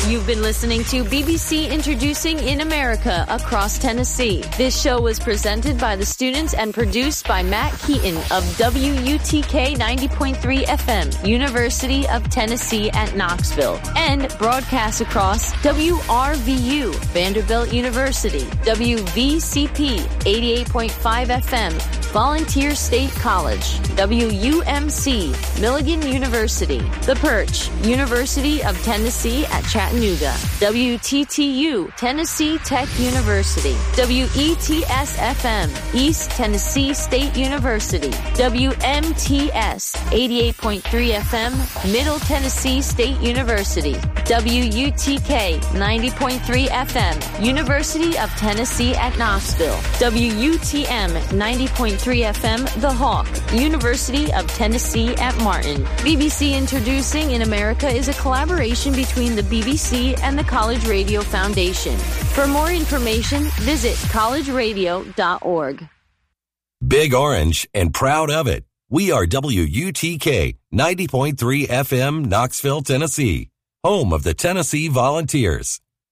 You've been listening to BBC Introducing in America Across Tennessee. This show was presented by the students and produced by Matt Keaton of WUTK 90.3 FM, University of Tennessee at Knoxville, and broadcast across WRVU, Vanderbilt University, WVCP 88.5 FM, Volunteer State College, WUMC, Milligan University, The Perch, University of Tennessee at Chattanooga, WTTU, Tennessee Tech University, WETS-FM, East Tennessee State University, WMTS, 88.3 FM, Middle Tennessee State University, WUTK, 90.3 FM, University of Tennessee at Knoxville, WUTM, 90.3 FM, The Hawk, University of Tennessee at Martin. BBC Introducing in America is a collaboration between the BBC and the College Radio Foundation. For more information, visit collegeradio.org. Big Orange and proud of it. We are WUTK 90.3 FM, Knoxville, Tennessee, home of the Tennessee Volunteers.